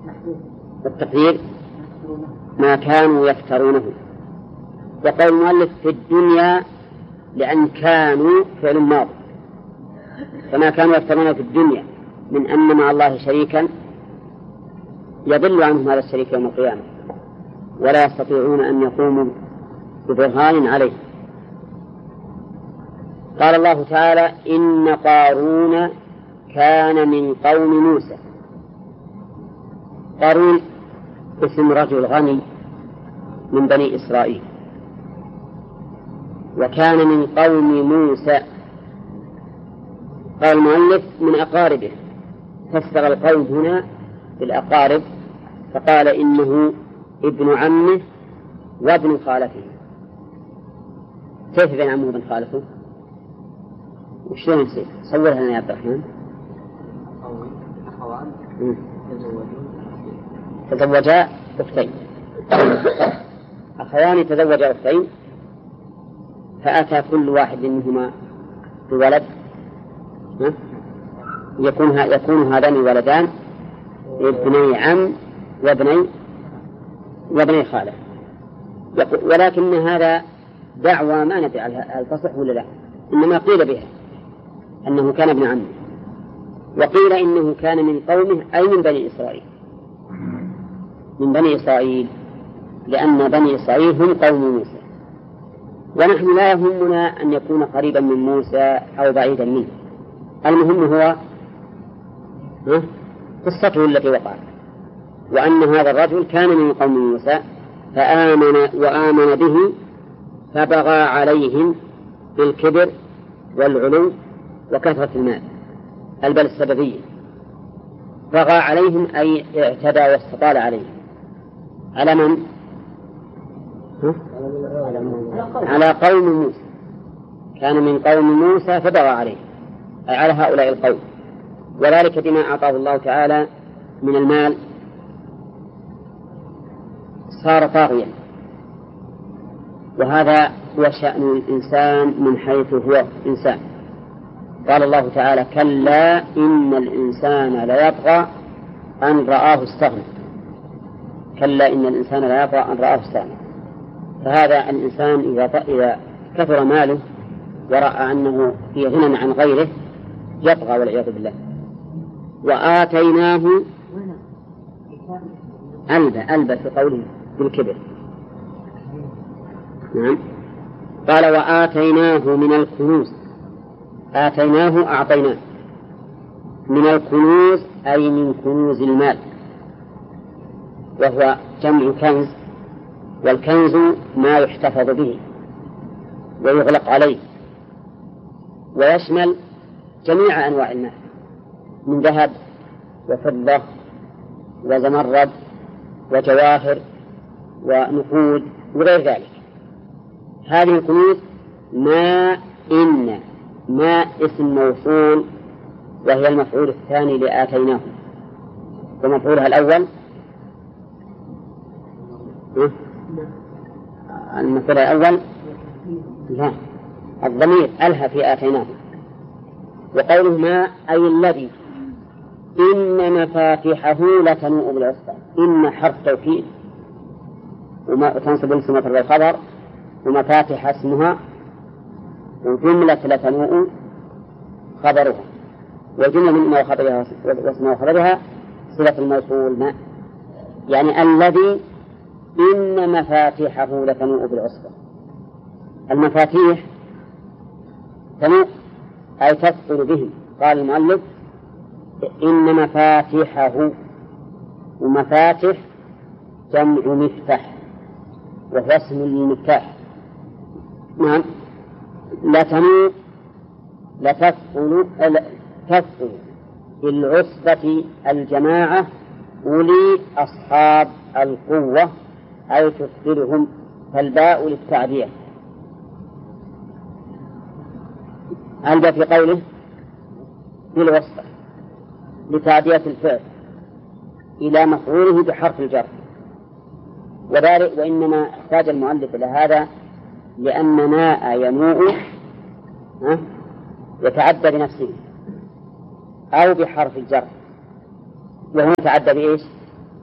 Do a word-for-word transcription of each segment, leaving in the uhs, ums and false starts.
التقدير ما كانوا يفترونه. وقول المؤلف في الدنيا لأن كانوا فعل ماضي، فما كانوا يفترونه في الدنيا من أن مع الله شريكا يضل عنهم هذا الشريك يوم القيامة ولا يستطيعون أن يقوموا ببرهان عليه. قال الله تعالى إن قارون كان من قوم موسى. قارون اسم رجل غني من بني إسرائيل، وكان من قوم موسى. قال المؤلف من أقاربه، فسر القوم هنا بالأقارب، فقال إنه ابن عمه وابن خالته. كيف بين عمه وابن خالته؟ وشلون يصير؟ صورها لنا يا عبد الرحمن. تزوجا أختين، أخوان تزوجا أختين، فأتى كل واحد منهما بولد، يكون يكون هذان ولدان ابني عم وابني وابني خالة. ولكن هذا دعوى ما ندري هل تصح ولا لا، إنما قيل بها أنه كان ابن عمه، وقيل إنه كان من قومه أي من بني إسرائيل، من بني إسرائيل، لأن بني إسرائيل هم قوم موسى، ونحن لا يهمنا أن يكون قريبا من موسى أو بعيدا منه، المهم هو قصته التي وقعت، وأن هذا الرجل كان من قوم موسى فآمن وآمن به فبغى عليهم بالكبر والعلو وكثرة المال، البل السببية. بغى عليهم أي اعتدى واستطال عليهم. على من؟ على قوم موسى، كان من قوم موسى فبغى عليه، أي على هؤلاء القوم، وذلك بما أعطاه الله تعالى من المال صار طاغيا. وهذا هو شأن الإنسان من حيث هو إنسان. قال الله تعالى كلا إن الإنسان ليطغى أن رآه استغنى. كلا إن الإنسان ليطغى أن رآه استغنى. فهذا الإنسان إذا إذا كثر ماله ورأى أنه في غنى عن غيره يطغى والعياذ بالله. وآتيناه ألبى ألبى في قوله بالكبر. نعم. قال وآتيناه من الكنوز. آتيناه أعطيناه من الكنوز أي من كنوز المال، وهو جمع كنز، والكنز ما يحتفظ به ويغلق عليه، ويشمل جميع أنواع المال من ذهب وفضة وزمرد وجواهر ونقود وغير ذلك. هذه الكنوز ما إن ما اسم موصول، وهي المفعول الثاني لآتيناه، ومفعولها الأول المفعول الأول لا الضمير ألها في آتيناه. وقوله ما أي الذي إن مفاتحه لتنوء بالعصبة. إن حرف توكيد وما تنصب الاسم والخبر، ومفاتح اسمها، وجملة لتنوء خبرها، والجملة من ما وخبرها واسمها وخبرها صلة الموصول ما، يعني الذي إن مفاتحه لتنوء بالعصبة. المفاتيح تنوء أي تثقل بهم. قال المؤلف إن مفاتحه، ومفاتح جمع مفتاح وهو اسم للمفتاح. نعم. لتنوء لتثقل تثقل بالعصبة الجماعة أولي أصحاب القوة أي تثقلهم، فالباء للتعدية. ألبى في قوله بالوصفة لتعدية الفعل إلى مفعوله بحرف الجر، وذلك وإنما احتاج المؤلف إلى هذا لأن ماء ينوء يتعدى بنفسه أو بحرف الجر، وهو يتعدى بإيش؟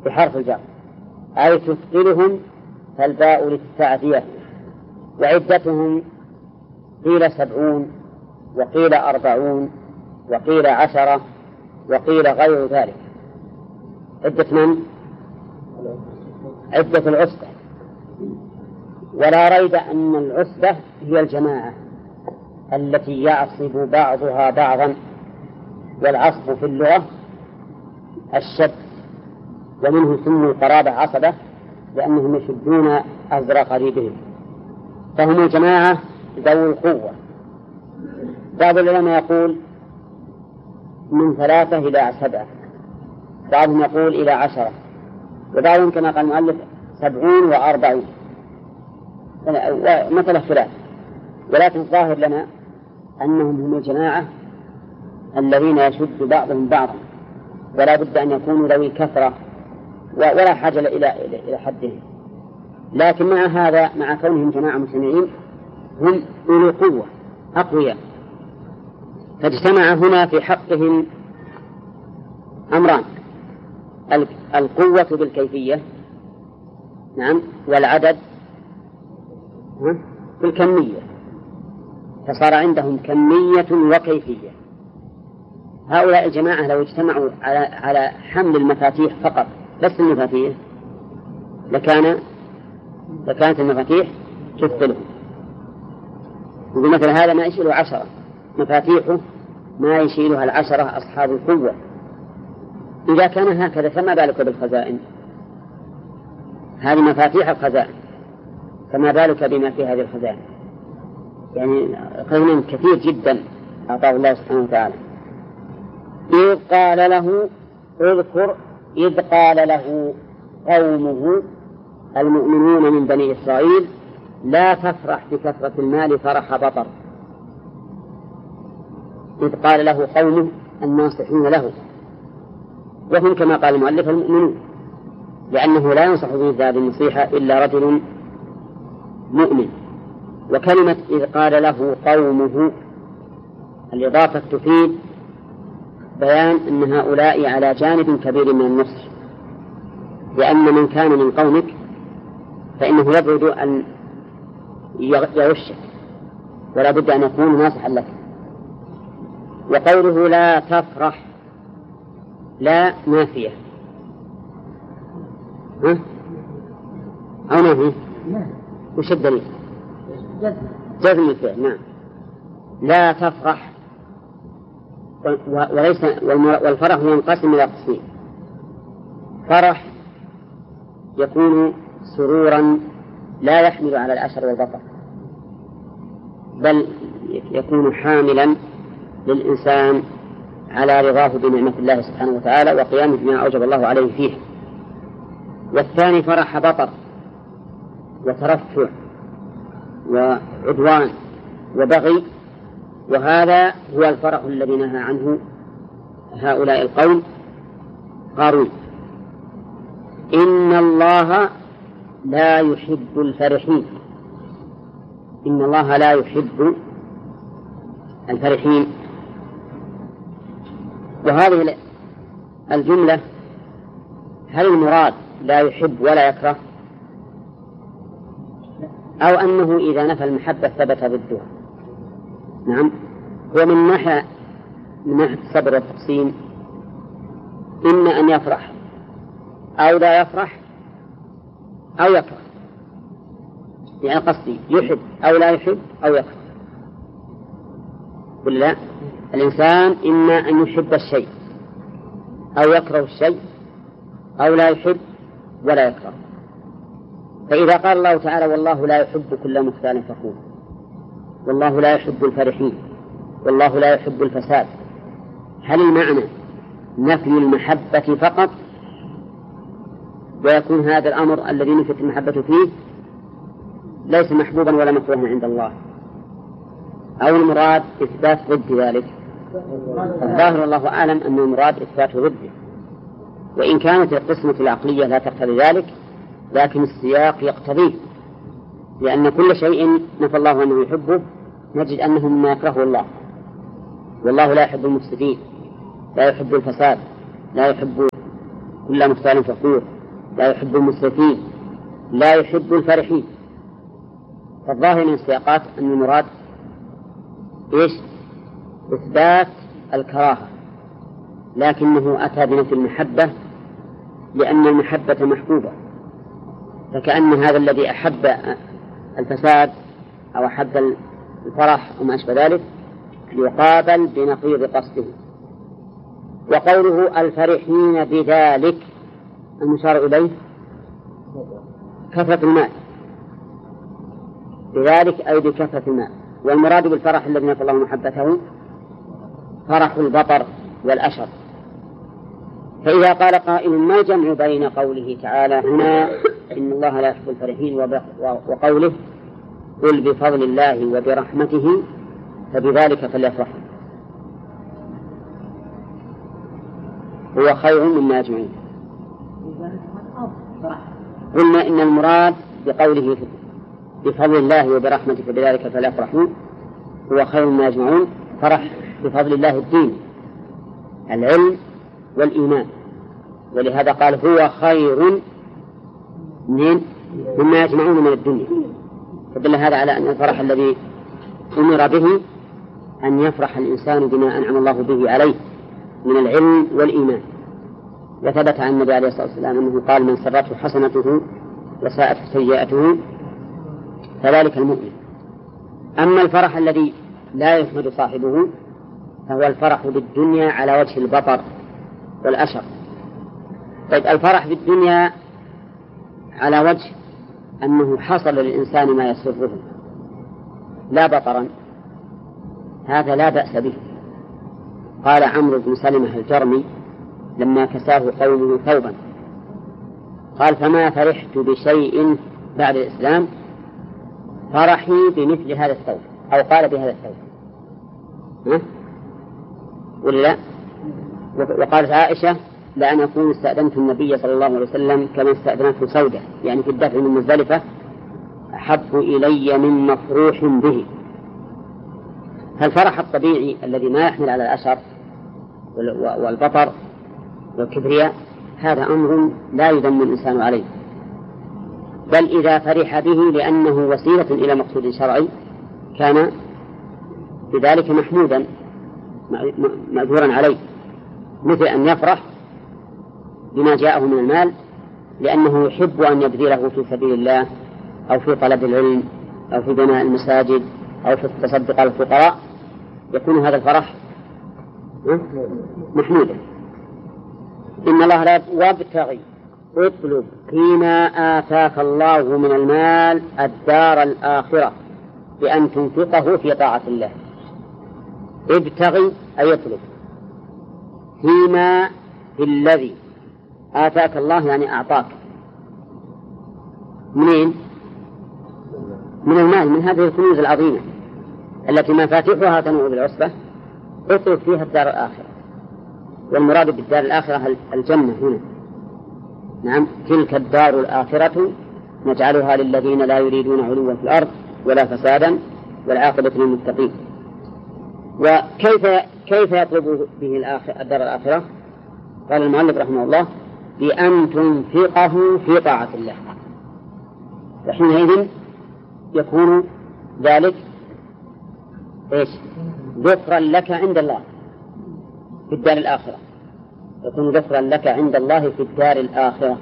بحرف الجر، أي تثقلهم، فالباء للتعدية. وعدتهم قيل سبعون، وقيل أربعون، وقيل عشرة، وقيل غير ذلك. عدة من؟ عدة العصبة. ولا ريب أن العصبة هي الجماعة التي يعصب بعضها بعضا، والعصب في اللغة الشد، ومنه سموا القرابة عصبة لأنهم يشدون أزر قريبهم، فهم الجماعة ذوي القوة. بعض العلماء يقول من ثلاثة إلى سبعة، بعضهم يقول إلى عشرة، وبعضهم كما قال المؤلف سبعون وأربعون، مثل ثلاث. ولكن الظاهر لنا أنهم هم الجماعة الذين يشد بعضهم بعضا، ولا بد أن يكونوا ذوي كثرة ولا حاجة إلى إلى حدهم. لكن مع هذا، مع كونهم جماعة مجتمعين، هم أولو قوة أقوياء، فاجتمع هنا في حقهم أمران: القوة بالكيفية، نعم، والعدد بالكمية، فصار عندهم كمية وكيفية. هؤلاء الجماعة لو اجتمعوا على على حمل المفاتيح فقط، بس المفاتيح، لكان لكانت المفاتيح تثقلهم. وبمثل هذا ما يشيله عشرة، مفاتيحه ما يشيلها العشرة أصحاب القوة. إذا كان هكذا فما بالك بالخزائن؟ هذه مفاتيح الخزائن، فما بالك بما في هذه الخزائن؟ يعني خزائن كثير جدا أعطاه الله سبحانه وتعالى. إذ قال له اذكر إذ قال له قومه المؤمنون من بني إسرائيل لا تفرح بكثرة المال فرح بطر. إذ قال له قومه الناصحين له، وهم كما قال المؤلف المؤمنون، لأنه لا ينصح به هذه النصيحة إلا رجل مؤمن. وكلمة إذ قال له قومه الإضافة تفيد بيان أن هؤلاء على جانب كبير من النصح، لأن من كان من قومك فإنه يبعد أن يغشك، ولا بد أن يكون ناصحا لك. وقوله لا تفرح، لا نافية ها؟ أو نافية؟ وش الدليل؟ جزم الفعل. نعم، لا تفرح. وليس والفرح ينقسم إلى قسمين: فرح يكون سرورا لا يحمل على العشر والبطر، بل يكون حاملا للإنسان على رضاه بنعمة الله سبحانه وتعالى وقيامه بما أوجب الله عليه فيه. والثاني فرح بطر وترفع وعدوان وبغي، وهذا هو الفرح الذي نهى عنه هؤلاء القوم. قارون: إن الله لا يحب الفرحين. إن الله لا يحب الفرحين. وهذه الجملة هل المراد لا يحب ولا يكره، أو أنه إذا نفى المحبة ثبت ضدها؟ نعم، هو من ناحية من ناحية الصبر والتقسيم إما أن يفرح أو لا يفرح أو يكره، يعني قصدي يحب أو لا يحب أو يكره. ولا الإنسان إما أن يحب الشيء أو يكره الشيء أو لا يحب ولا يكره. فإذا قال الله تعالى والله لا يحب كل مختال فخور، والله لا يحب الفرحين، والله لا يحب الفساد، هل المعنى نفي المحبة فقط ويكون هذا الأمر الذي نفت المحبة فيه ليس محبوبا ولا مكروها عند الله، أو المراد إثبات ضد ذلك؟ الظاهر والله أعلم أن المراد إثبات ضده، وإن كانت القسمة العقلية لا تقتضي ذلك لكن السياق يقتضيه، لأن كل شيء نفى الله أنه يحبه نجد أنه مما يكرهه الله. والله لا يحب المفسدين، لا يحب الفساد، لا يحب كل مختال فخور، لا يحب المسرفين، لا يحب الفرحين. فالظاهر من السياقات أن المراد إيش؟ إثبات الكراهة، لكنه أتى بنفي المحبة لأن المحبة محبوبة، فكأن هذا الذي أحب الفساد أو أحب الفرح وما أشبه ذلك يقابل بنقيض قصده. وقوله الفرحين بذلك المشار إليه كثرة المال، بذلك أي بكثرة المال. والمراد بالفرح الذي نفى الله محبته فرح البطر والأشر. فإذا قال قائل ما الجمع بين قوله تعالى هنا إن الله لا يحب الفرحين وقوله قل بفضل الله وبرحمته فبذلك فليفرحوا هو خير مما يجمعون؟ قلنا إن المراد بقوله بفضل الله وبرحمته فبذلك فليفرحوا هو خير مما يجمعون، فرح بفضل الله الدين العلم والإيمان، ولهذا قال هو خير من مما يجمعون من الدنيا. فدل هذا على أن الفرح الذي أمر به أن يفرح الإنسان بما أنعم الله به عليه من العلم والإيمان. وثبت عن النبي عليه الصلاة والسلام أنه قال من سرته حسنته وساءته سيئته فذلك المؤمن. أما الفرح الذي لا يحمد صاحبه فهو الفرح بالدنيا على وجه البطر والأشر. طيب الفرح بالدنيا على وجه أنه حصل للإنسان ما يسره لا بطرا، هذا لا بأس به. قال عمرو بن سلمة الجرمي لما كساه قومه ثوبا قال فما فرحت بشيء بعد الإسلام فرحي بمثل هذا الثوب، أو قال بهذا الثوب ها؟ ولا لا؟ وقالت عائشة لأن أكون استأذنت النبي صلى الله عليه وسلم كما استأذنته سودة، يعني في الدفع من مزدلفة أحب إلي من مفروح به. فالفرح الطبيعي الذي ما يحمل على الأشر والبطر والكبرياء هذا أمر لا يذم الإنسان عليه، بل إذا فرح به لأنه وسيلة إلى مقصود شرعي كان بذلك محمودا مأجورا عليه، مثل أن يفرح بما جاءه من المال لأنه يحب أن يبذله في سبيل الله أو في طلب العلم أو في بناء المساجد أو في التصدق على الفقراء، يكون هذا الفرح محمودا. إن الله لا وابتغي اطلب فيما آتاك الله من المال الدار الآخرة بأن تنفقه في طاعة الله. ابتغي أي اطلب فيما في الذي آتاك الله يعني أعطاك منين؟ من المال، من هذه الكنوز العظيمة التي مفاتيحها تنوء بالعصبة. اطلب فيها الدار الآخرة، والمراد بالدار الآخرة الجنة هنا. نعم تلك الدار الآخرة نجعلها للذين لا يريدون علوا في الأرض ولا فسادا والعاقبة للمتقين. وكيف كيف يطلب به الدار الآخرة؟ قال المؤلف رحمه الله بأن تنفقه في طاعة الله، وحينئذ يكون ذلك إيش؟ ذكرا لك عند الله في الدار الآخرة، يكون ذكرا لك عند الله في الدار الآخرة.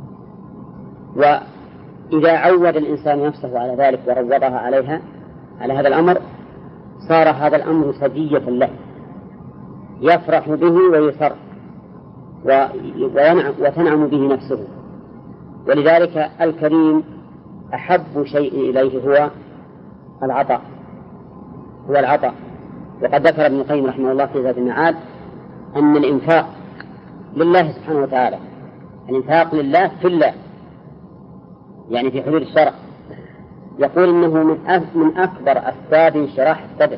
وإذا عود الإنسان نفسه على ذلك وروضها عليها على هذا الأمر صار هذا الأمر سجية له يفرح به ويسر وتنعم به نفسه. ولذلك الكريم أحب شيء إليه هو العطاء هو العطاء وقد ذكر ابن القيم رحمه الله في زاد المعاد أن الإنفاق لله سبحانه وتعالى، الإنفاق لله في الله يعني في حدود الشرع، يقول إنه من من أكبر أسباب انشراح الصدر،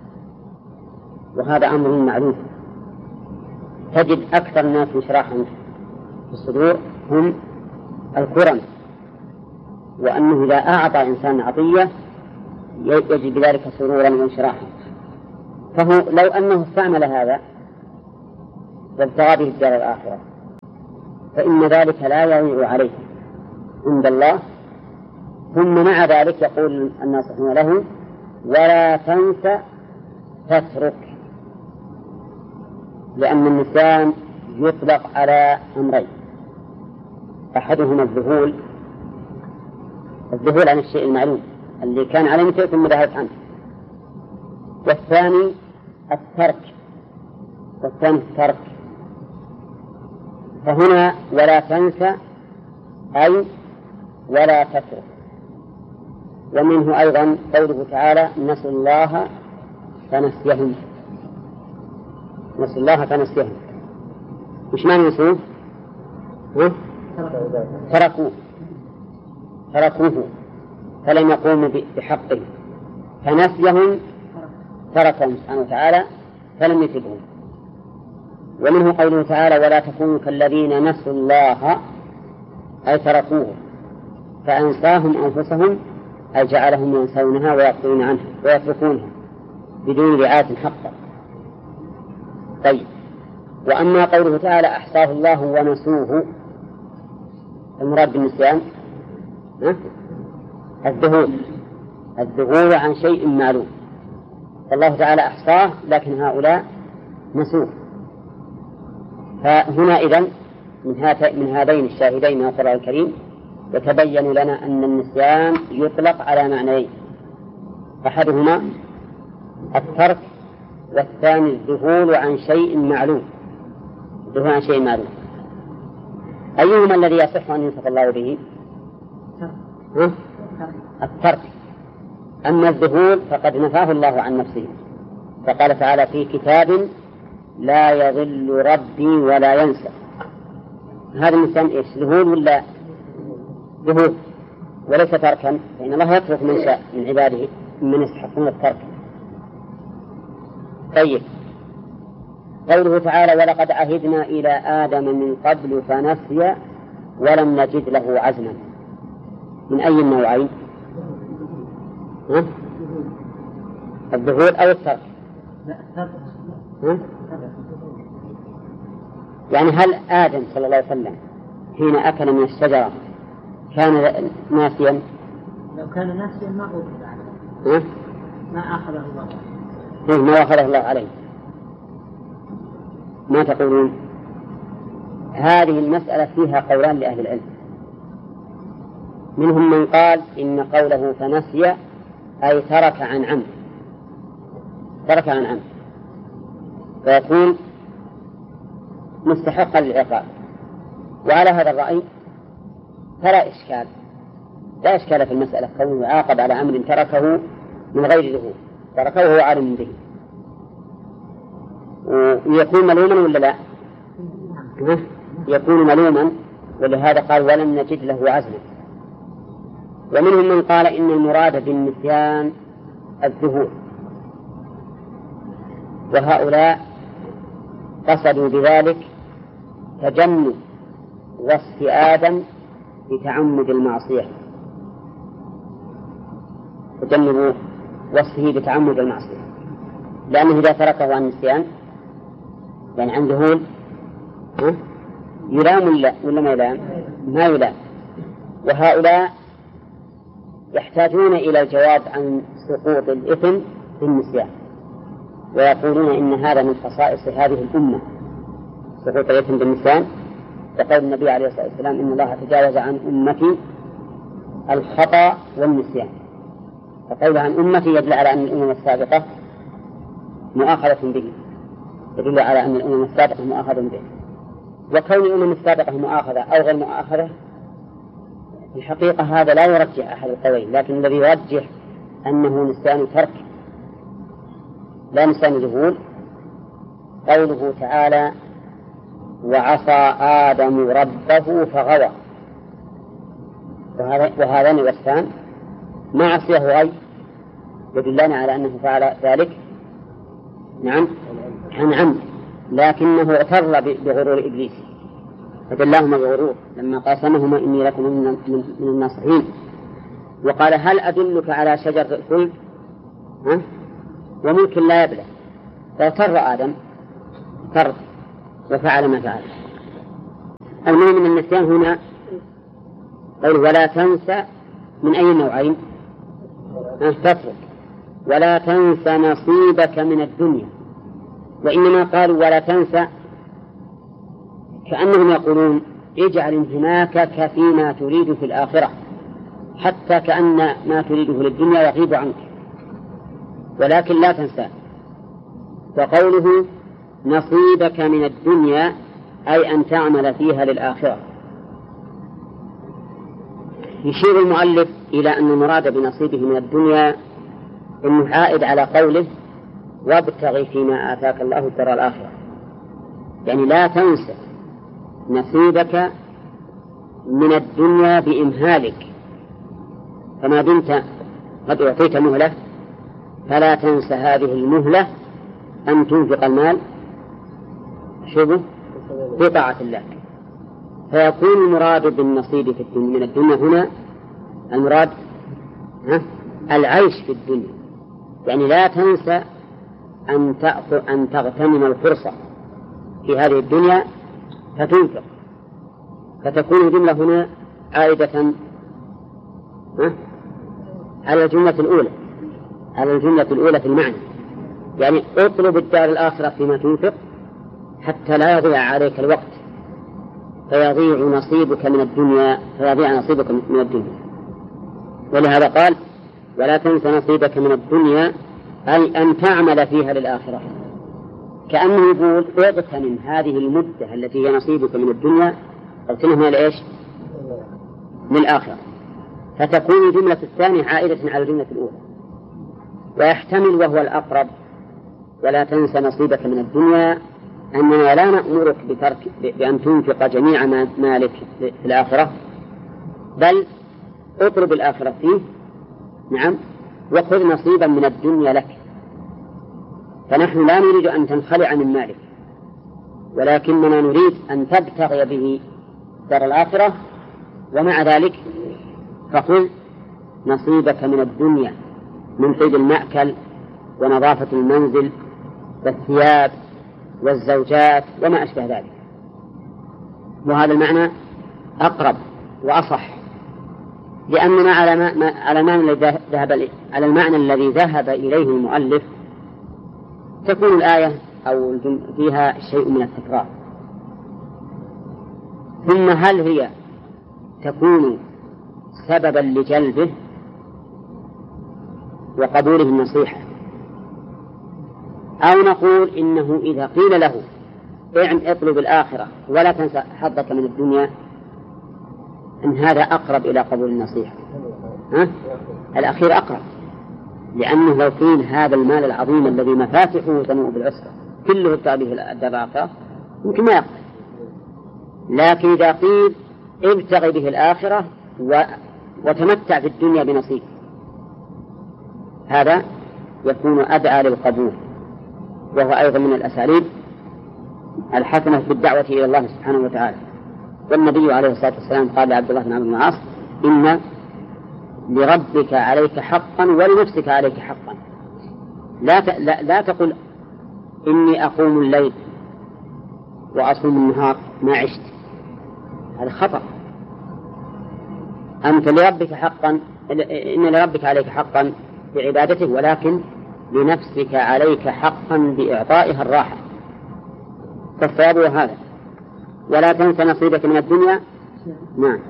وهذا أمر معلوم. تجد أكثر الناس انشراحا في الصدور هم الكرم، وأنه إذا أعطى إنسان عطية يجد بذلك سرورا وانشراحا. فهو لو أنه استعمل هذا وابتغى به الدار الآخرة فإن ذلك لا يضيع عليه عند الله. ثم مع ذلك يقول الناصحون له ولا تنس تترك، لأن النسيان يطلق على أمرين: أحدهما الذهول الذهول عن الشيء المعلوم اللي كان على مثله ثم ذهبت عنه، والثاني الترك والثاني الترك. فهنا ولا تنسى أي ولا تترك. ومنه أيضا قوله تعالى نسوا الله فنسيهم، نسوا الله فنسيهم. وش معنى نسوه؟ تركوه تركوه فلم يقوموا بحقه، فنسيهم تركهم سبحانه وتعالى فلم يتبهم. ومنه قوله تعالى ولا تكونوا كالذين نسوا الله أي تركوه فأنساهم أنفسهم أي جعلهم ينسونها ويقتلون عنها ويتركونها بدون رعاية حقا. طيب، وأما قوله تعالى أحصاه الله ونسوه، المراد بالنسيان الذهول الذهول عن شيء معلوم. فالله تعالى أحصاه لكن هؤلاء نسوه. فهنا إذن من هذين الشاهدين من القرآن الكريم يتبين لنا أن النسيان يطلق على معنيين: أحدهما الترك، والثاني الذهول عن شيء معلوم الذهول عن شيء معلوم. أيهما الذي يصح أن ينصف الله به؟ ها؟ الترك. أما الذهول فقد نفاه الله عن نفسه، فقال تعالى في كتاب لا يضل ربي ولا ينسى. هذا الإنسان إيش؟ ذهول ولا ذهول وليس تركا، فإن الله يترك من شاء من عباده من يستحقون الترك. طيب، قوله تعالى ولقد عهدنا إلى آدم من قبل فنسي ولم نجد له عزما، من أي النوعين؟ ها؟ الذهول أو الترك؟ ها؟ يعني هل آدم صلى الله عليه وسلم حين أكل من الشجرة كان ناسيا؟ لو كان ناسيا ما هو ها؟ ما أخذه الله ما أخذه الله عليه. ما تقولون؟ هذه المسألة فيها قولان لأهل العلم. منهم من قال إن قوله فنسي أي ترك عن عمد ترك عن عمد فيكون مستحقا للعقاب. وعلى هذا الرأي فلا إشكال لا إشكال في المسألة، كونه يعاقب على أمر تركه من غير ذهول، تركه وهو عالم به، ويكون ملوما ولا لا؟ يكون ملوما، ولهذا قال ولم نجد له عزما. ومنهم من قال إن المراد بالنسيان الذهول، وهؤلاء قصدوا بذلك تجنب وصف آدم بتعمد المعصية، تجنب وصفه بتعمد المعصية، لأنه إذا تركه عن النسيان يعني عن ذهول يلام ولا ولا ما يلام؟ ما يلام. وهؤلاء يحتاجون إلى الجواب عن سقوط الإثم في النسيان، ويقولون إن هذا من خصائص هذه الأمة، سقوط الإثم بالنسيان. وقول النبي عليه الصلاة والسلام إن الله تجاوز عن أمتي الخطأ والنسيان. فقوله عن أمتي يدل على أن الأمم السابقة مؤاخذة به، يدل على أن الأمم السابقة مؤاخذة به. وكون الأمم السابقة مؤاخذة أو غير مؤاخذة في الحقيقة هذا لا يرجح أحد القولين، لكن الذي يرجح أنه نسيان ترك لا نسيان ذهول. قوله تعالى وعصى آدم ربه فغوى، وهذان الوصفان ما عصيه غي يدلان على أنه فعل ذلك نعم عن عمد، لكنه اغتر بغرور إبليس فدلاهما بغرور لما قاسمهما إني لكم من الناصحين. وقال هل أدلك على شجر الخلد وملك لا يبلى، فاغتر آدم اغتر وفعل ما فعل. المهم من النسيان هنا قول ولا تنسى من أي نوعين؟ تترك ولا تنسى نصيبك من الدنيا، وإنما قالوا ولا تنسى كأنهم يقولون اجعل انهماكك فيما تريد في الآخرة، حتى كأن ما تريده للدنيا يغيب عنك، ولكن لا تنسى. وقوله نصيبك من الدنيا أي أن تعمل فيها للآخرة. يشير المؤلف إلى أن المراد بنصيبه من الدنيا إنه عائد على قوله وابتغي فيما آتاك الله الدار الآخرة، يعني لا تنسى نصيبك من الدنيا بإمهالك، فما دمت قد أعطيت مهلة فلا تنسى هذه المهلة أن تنفق المال شبه في طاعة الله. فيكون المراد بالنصيب في الدنيا من الدنيا هنا المراد العيش في الدنيا، يعني لا تنسى أن تأخذ أن تغتنم الفرصة في هذه الدنيا فتنفق، فتكون الجملة هنا عائدة على الجملة الأولى على الجملة الأولى في المعنى، يعني اطلب الدار الآخرة فيما تنفق حتى لا يضيع عليك الوقت فيضيع نصيبك من الدنيا فيضيع نصيبك من الدنيا. ولهذا قال ولا تنسى نصيبك من الدنيا أي أن تعمل فيها للآخرة، كأنه يقول اغتنم هذه المدة التي هي نصيبك من الدنيا اغتنمها لإيش؟ من الآخرة، فتكون الجملة الثانية عائدة على الجملة الأولى. ويحتمل وهو الأقرب ولا تنسى نصيبك من الدنيا أننا لا نأمرك بترك بأن تنفق جميع مالك في الآخرة، بل اطلب الآخرة فيه، نعم، وخذ نصيبا من الدنيا لك. فنحن لا نريد أن تنخلع من مالك، ولكننا نريد أن تبتغي به دار الآخرة، ومع ذلك فخذ نصيبك من الدنيا من طيب المأكل ونظافة المنزل والثياب والزوجات وما أشبه ذلك. وهذا المعنى أقرب وأصح، لأننا على ما على المعنى الذي ذهب على المعنى الذي ذهب إليه المؤلف تكون الآية أو فيها شيء من التكرار. ثم هل هي تكون سببا لجلبه وقبوله النصيحة، أو نقول إنه إذا قيل له اطلب الآخرة ولا تنسى حظك من الدنيا أن هذا أقرب إلى قبول النصيحة؟ ها؟ الأخير أقرب، لأنه لو قيل هذا المال العظيم الذي مفاتحه تنوء بالعسرة كله التابه الدار الآخرة يمكن ما يقبل، لكن إذا قيل ابتغي به الآخرة و... وتمتع في الدنيا بنصيب، هذا يكون أدعى للقبول، وهو أيضا من الأساليب الحسنة في الدعوة إلى الله سبحانه وتعالى. والنبي عليه الصلاة والسلام قال لعبد الله بن عمرو بن العاص إن لربك عليك حقا ولنفسك عليك حقا، لا, ت... لا... لا تقل إني أقوم الليل وأصوم النهار ما عشت، هذا خطأ. أنت لربك حقا، إن لربك عليك حقا بعبادته، ولكن لنفسك عليك حقا بإعطائها الراحة، فالصواب هذا. ولا تنسى نصيبك من الدنيا. نعم،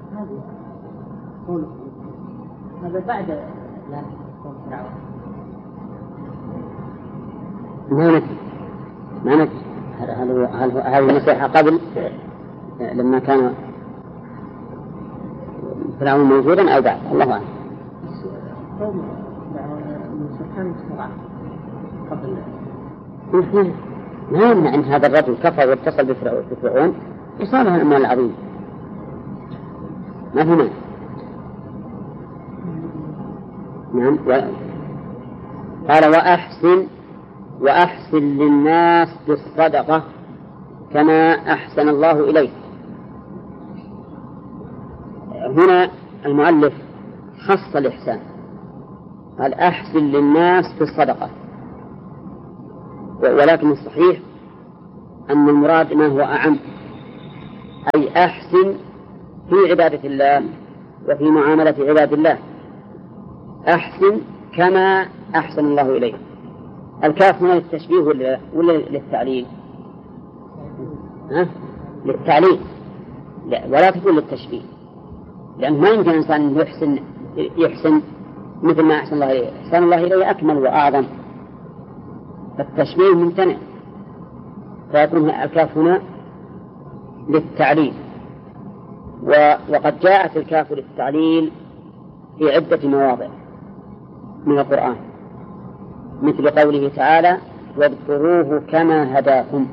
هذا بعد لا ما ندري ما ندري هل هل هذه النصيحة قبل لما كان فرعون موجودا أو بعد؟ الله أعلم. ما يمنع أن هذا الرجل كفر واتصل بفرعون إصابة المال العظيم، ما في مانع. نعم. قال وأحسن وأحسن للناس بالصدقة كما أحسن الله إليك. هنا المؤلف خص الإحسان، قال أحسن للناس بالصدقة، ولكن الصحيح أن المراد ما هو أعم، أي أحسن في عبادة الله وفي معاملة عباد الله، أحسن كما أحسن الله إليه. الكاف هنا للتشبيه ولا, ولا للتعليل؟ ها؟ للتعليل، لا ولا تكون للتشبيه، لأنه ما يمكن إنسان يحسن يحسن مثل ما أحسن الله إليه. أحسن الله إليه أكمل وأعظم، فالتشبيه ممتنع، فيكون الكاف هنا للتعليل. وقد جاءت الكاف للتعليل في عدة مواضع من القرآن، مثل قوله تعالى واذكروه كما هداكم،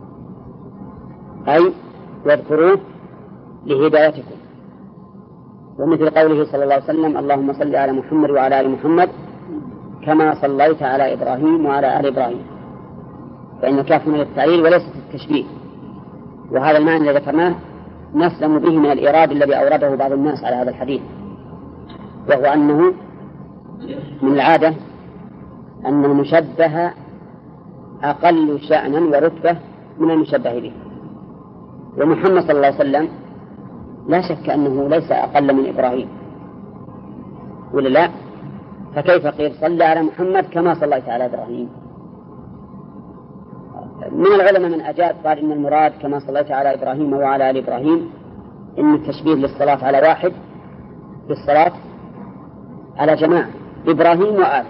أي واذكروه لهدايتكم. ومثل قوله صلى الله عليه وسلم اللهم صل على محمد وعلى آل محمد كما صليت على إبراهيم وعلى آل إبراهيم، فإن الكاف من التعليل وليست التشبيه. وهذا المعنى الذي ذكرناه نسلم به من الإيراد الذي أورده بعض الناس على هذا الحديث، وهو أنه من العادة أن المشبه أقل شأنا ورتبة من المشبه به، ومحمد صلى الله عليه وسلم لا شك أنه ليس أقل من إبراهيم، ولا لا؟ فكيف قيل صلى على محمد كما صليت على إبراهيم؟ من العلماء من أجاب قال إن المراد كما صليت على إبراهيم وعلى آل إبراهيم إن التشبيه للصلاة على واحد بالصلاة على جماعة إبراهيم وآله،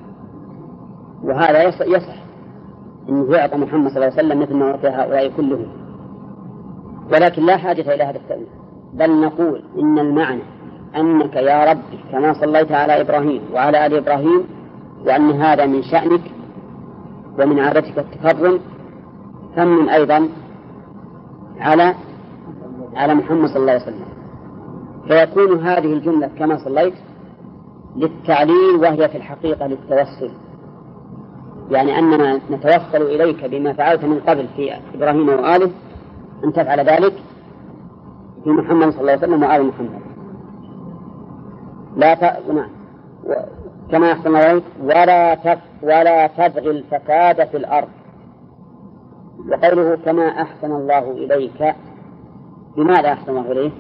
وهذا يصح إنه يعطى محمد صلى الله عليه وسلم مثل ما أعطي هؤلاء كلهم، ولكن لا حاجة إلى هذا التأويل، بل نقول إن المعنى أنك يا ربي كما صليت على إبراهيم وعلى آل إبراهيم، وأن هذا من شأنك ومن عادتك التكرم، ثم أيضا على على محمد صلى الله عليه وسلم. فيكون هذه الجملة كما صليت للتعليل، وهي في الحقيقة للتوسل، يعني أننا نتوصل إليك بما فعلت من قبل في إبراهيم وآله أن تفعل ذلك في محمد صلى الله عليه وسلم وآل محمد. لا ت... كما أحسن الله إليك ولا تف... ولا تبغي الفساد في الأرض. وقوله كما أحسن الله إليك، بماذا أحسن الله إليه؟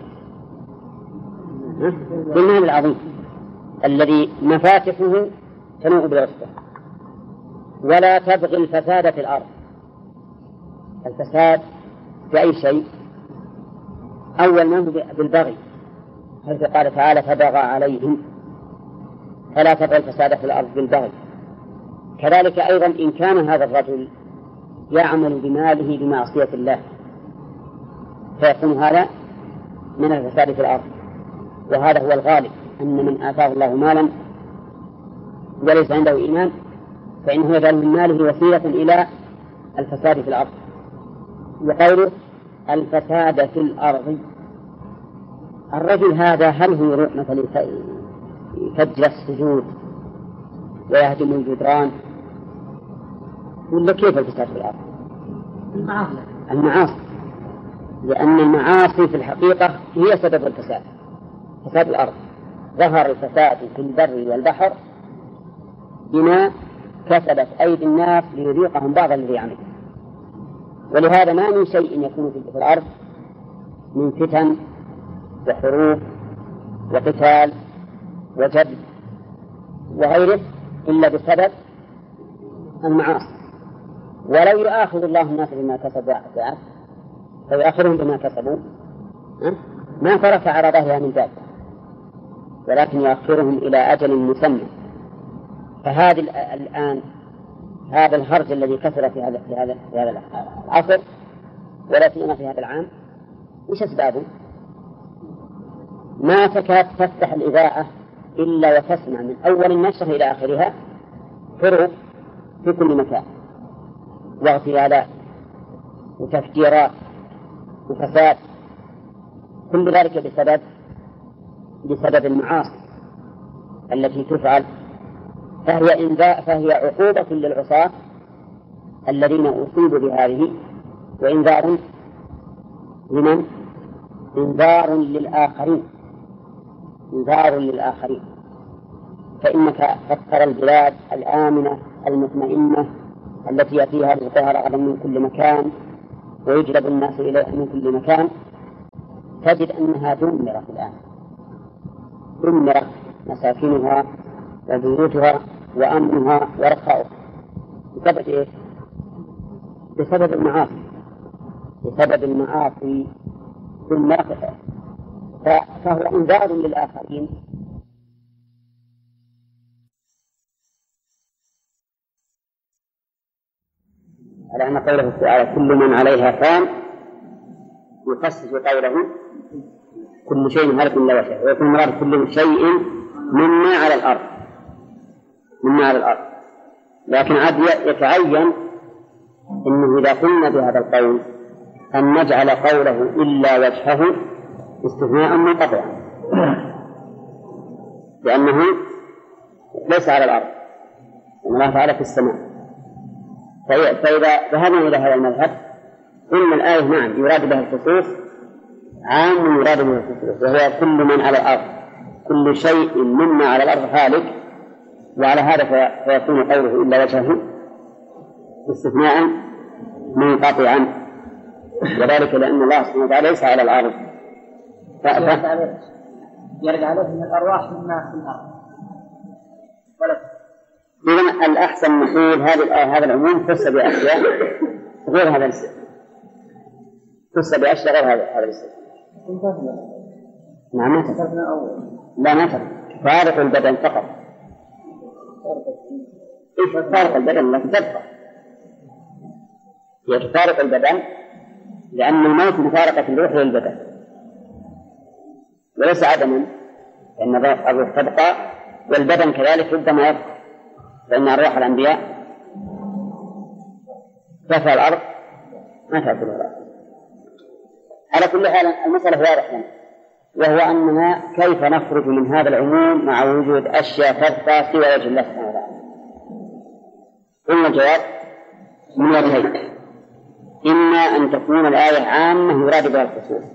بالمال العظيم الذي مفاتحه تنوء بالعصبة. ولا تبغي الفساد في الأرض، الفساد في أي شيء؟ أول ما هو بالبغي، حيث قال تعالى فبغى عليهم، فلا تبغي الفساد في الأرض بالبغي. كذلك أيضا إن كان هذا الرجل يعمل بماله بمعصية الله، فيكون هذا من الفساد في الأرض. وهذا هو الغالب، أن من آتاه الله مالا وليس عنده إيمان فإنه يجعل من ماله وسيلة إلى الفساد في الأرض. وقوله الفساد في الأرض، الرجل هذا هل هو يروح مثلا يفجر السجود ويهدم الجدران، ولا كيف الفساد في الأرض؟ المعاصي. المعاصي، لأن المعاصي في الحقيقة هي سبب الفساد، فساد الأرض. ظهر الفساد في البر والبحر بما كسبت أيدي الناس ليذيقهم بعض الذي عملوا. ولهذا ما من شيء يكون في الأرض من فتن وحروب وقتال وجد وغيره إلا بسبب المعاصي. ولو يؤاخذ الله الناس بما كسبوا ساعات فيؤاخذهم بما كسبوا ما ترك على ظهرها من دابة، ولكن يؤخرهم إلى أجل مسمى. فهذا الآن هذا الهرج الذي كثر في هذا في هذا في هذا العصر ولا سيما في هذا العام، وش أسبابه؟ ما تكاد تفتح الإذاعة إلا وتسمع من أول النشر إلى آخرها حروب في كل مكان، واغتيالات وتفجيرات وفساد، كل ذلك بسبب بسبب المعاصي التي تفعل. فهي إنذار، فهي عقوبة للعصاة الذين أصيبوا بهذه، وإنذار لمن؟ إنذار للآخرين، إنذار للآخرين. فإنك قد ترى البلاد الآمنة المطمئنة التي يأتيها الظهر غدا من كل مكان ويجلب الناس إليها من كل مكان، تجد أنها دمرت الآن، دمرت مساكنها وبيوتها وأمنها ورخاؤها بسبب إيه؟ بسبب المعاصي، بسبب المعاصي دمرت، فهو إنذار للآخرين على أن قوله تعالى كل من عليها فان يخصص قوله كل شيء هلك إلا وجهه، ويكون مراد كل شيء مما على الأرض، مما على الأرض. لكن عاد يتعين إنه إذا قلنا بهذا القول أن نجعل قوله إلا وجهه استثناء منقطعا، لأنه ليس على الأرض، الله تعالى في السماء. فإذا ذهبنا إلى هذا المذهب قلنا الآية نعم يراد بها الخصوص، عام يراد بها الخصوص، وهو كل من على الأرض، كل شيء مما على الأرض هالك، وعلى هذا فيكون قوله إلا وجهه استثناء منقطعا، وذلك لأن الله سبحانه وتعالى ليس على الأرض. ف... يرجع عليه من الأرواح مما في الأرض. إذن الأحسن نقول هذه الآية هذا العموم خص بأشياء غير هذا الاستثناء، خص بأشياء غير هذا هذا الاستثناء. نعم لا ما تفرق، فارق البدن فقط. إيش فارق البدن لكن تبقى يتفارق البدن، لأن الموت مفارقة الروح للبدن وليس عدما، لأن الروح تبقى والبدن كذلك ربما يبقى، لأن أرواح الأنبياء تفعل الأرض ما تأكل الأرض. على كل حال المسألة واضحة، وهو أننا كيف نخرج من هذا العموم مع وجود أشياء تبقى سوى وجه الله سبحانه وتعالى. قلنا الجواب من وجهين: إما أن تكون الآية عامة يراد بها الخصوص،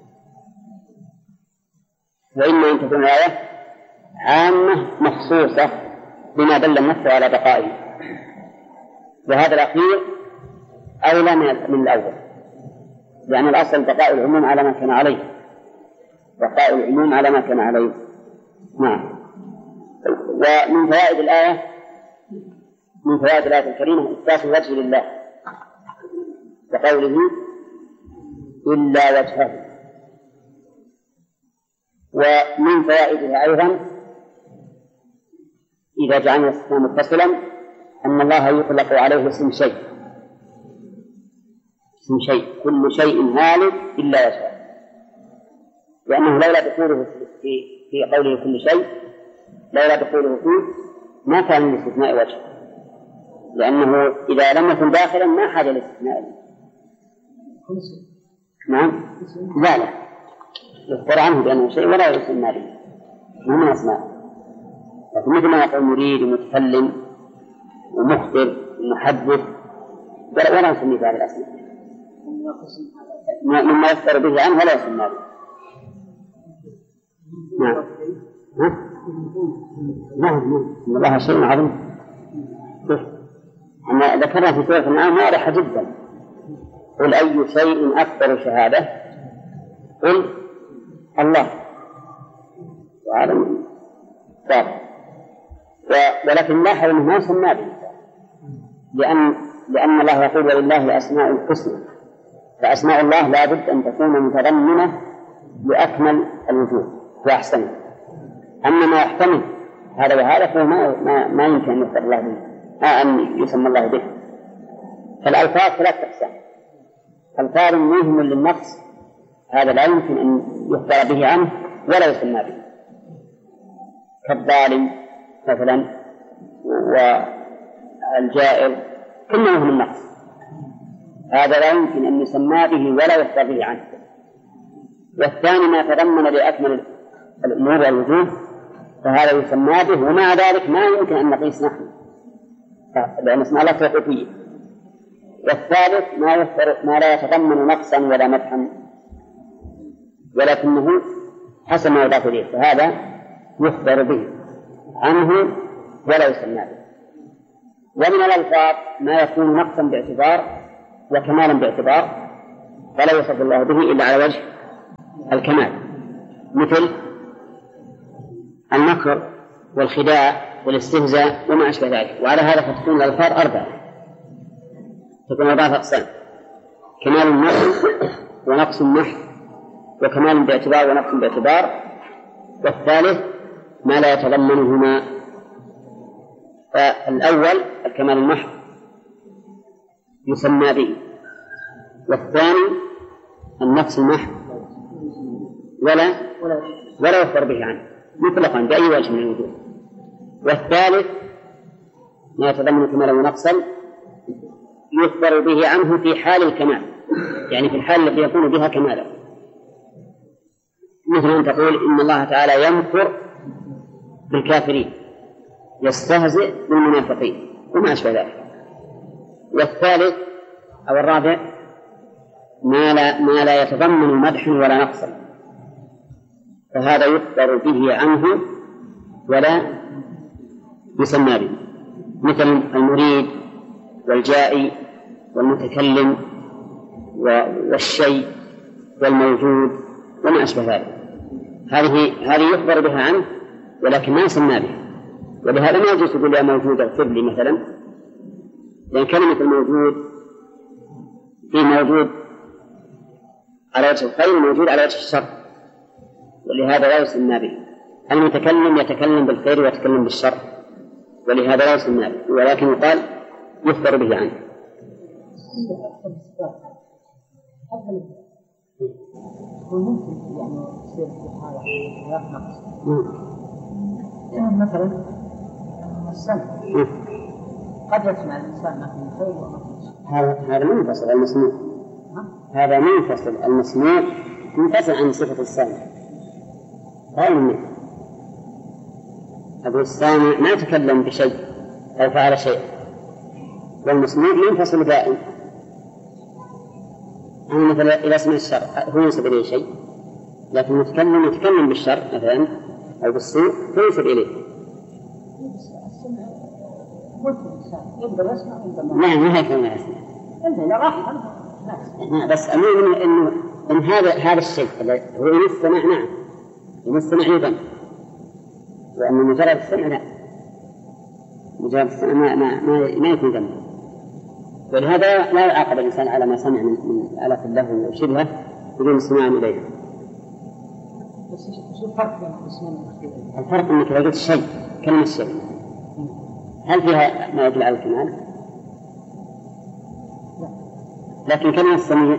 وإما أن تكون الآية عامة مخصوصة بما دل النص على بقائه، وهذا الأخير أولى من الأول، لأن الأصل بقاء العموم على ما كان عليه، بقاء العموم على ما كان عليه. نعم. ومن فوائد الآية من فوائد الآية الكريمة إثبات الوجه لله بقوله إلا وجهه. ومن فوائدها أيضا إذا جعلنا الاستثناء متصلا أن الله يطلق عليه اسم شيء، اسم شيء، كل شيء هالك إلا وجهه، لأنه لولا دخوله في في قوله كل شيء، لولا دخوله فيه ما كان من الاستثناء وجه، لأنه إذا لم يكن داخلا ما حاجة للاستثناء. نعم لا لا يخبر عنه بأنه شيء ولا يسمى به من أسماء، لكن مثل ما يقول مريد ومتكلم ومخبر ومحدث ولا يسمي بهذه الأسماء، مما يخبر به عنه ولا يسمى به. نعم ها؟ نعم الله شيء عظيم. أما ذكرنا في سورة الأنعام واضحة جدا: قل أي شيء أكبر شهادة؟ قل الله. وهذا صار، ولكن لاحظ أنه ما سمى به، لأن لأن الله يقول ولله الأسماء الحسنى، فأسماء الله لا بد أن تكون متضمنة لأكمل الوجوه وأحسنه. أما ما يحتمل هذا وهذا فهو ما, ما, ما يمكن أن يذكر الله به، أن يسمى الله به. فالألفاظ ثلاث أقسام: ألفاظ مهم للنقص، هذا لا يمكن أن يخبر به عنه ولا يسمى به، كالظالم مثلا والجائر، كلها من النقص، هذا لا يمكن أن يسمى به ولا يخبر به عنه. والثاني ما تضمن لأكمل الأمور والوجوه، فهذا يسمى به، ومع ذلك ما يمكن أن نقيس نحن لأن اسم الله توقيفية. والثالث ما يخبر ما لا يتضمن نقصا ولا مدحا، ولكنه حسب ما يضاف إليه، فهذا يخبر به عنه ولا يسمى به. ومن الألفاظ ما يكون نقصا باعتبار وكمالا باعتبار، فلا يوصف الله به إلا على وجه الكمال، مثل المكر والخداع والاستهزاء وما أشبه ذلك. وعلى هذا فتكون الألفاظ أربعة، تكون أربعة أقسام: كمال النقص ونقص النحو، وكمال باعتبار ونقص باعتبار، والثالث ما لا يتضمنهما. فالأول الكمال النحو يسمى به، والثاني النقص النحو ولا ولا يخبر به عنه مطلقا بأي وجه من الوجوه، والثالث ما يتضمن كمالا ونقصا يخبر به عنه في حال الكمال، يعني في الحال التي يكون بها كمالا، مثل أن تقول إن الله تعالى يمكر بالكافرين، يستهزئ بالمنافقين وما أشبه ذلك. والثالث أو الرابع ما لا, ما لا يتضمن مدحا ولا نقصا، فهذا يخبر به عنه ولا يسمى به، مثل المريد والجائي والمتكلم والشيء والموجود وما أشبه ذلك. هذه هذه يخبر بها عنه ولكن ما يسمى به، ولهذا ما يجوز تقول يا موجود اغفر لي مثلا، لأن كلمة الموجود في موجود على وجه الخير وموجود على وجه الشر، ولهذا لا يسمى به. المتكلم يتكلم بالخير ويتكلم بالشر، ولهذا لا يسمى به، ولكن يقال يخبر به عنه. وممكن يعني يصير في هذا ثلاث نقص، يعني مثلا السمع قد يسمع الإنسان ما في خير وما في شر. هذا هذا منفصل المسموع، هذا منفصل المسموع منفصل عن صفة السامع. قال منه أبو السامع ما تكلم بشيء أو فعل شيء، والمسموع منفصل دائم. يعني مثلا إذا سمع الشر هو ينسب إليه شيء، لكن المتكلم يتكلم بالشر مثلا أو بالسوء فينسب إليه. نعم ما هي كلمة يسمع، بس أمين إنه إن هذا هذا الشيء هو إن السمع، نعم إن السمع أيضا، وأن مجرد السمع لا، مجرد السمع ما ما ما, ما يكون ذنبا. ولهذا لا يعاقب الإنسان على ما سمع من من آلة له وشبهه بدون استماع إليه. بس شو الفرق بين الاسمين والخير؟ الفرق إنك إذا قلت شيء كلمة شيء هل فيها ما يدل على الكمال؟ لا. لكن كلمة السميع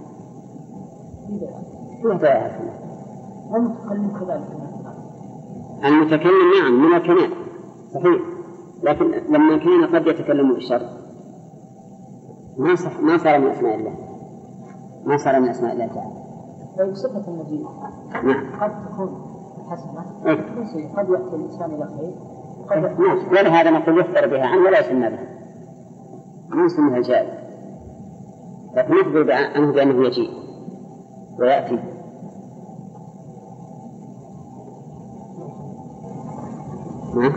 فيها فيها الكمال. المتكلم كذلك. المتكلم نعم من الكمال صحيح، لكن لما كان قد يتكلم بالشر ما صح ما صار من أسماء الله، ما صار من أسماء الله تعالى. طيب صفة المجيء نعم قد تكون حسنة، إيه؟ قد يأتي الإنسان إلى خير، قد نعم. ولهذا نقول يخبر بها عنه ولا يسمى بها، ما يسميها جائز، لكن نخبر عنه بأنه يجيء ويأتي. نعم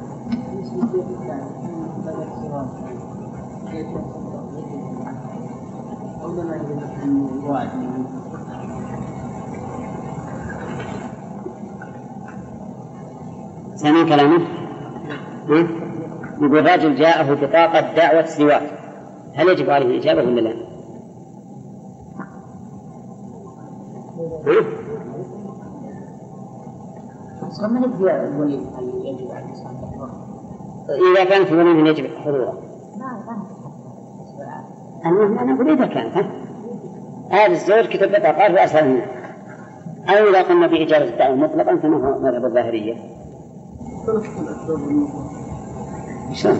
سامع كلامه؟ يقول رجل جاءه بطاقة دعوة سواك، هل يجب عليه الإجابة ولا لا؟ إذا كان في ولي يجب حضوره. أنا أقول إذا كان هذا الزوج كتب بطاقات وأرسل منه، أو إذا قلنا بإجابة الدعوة مطلقا فما هو مذهب الظاهرية. شلون؟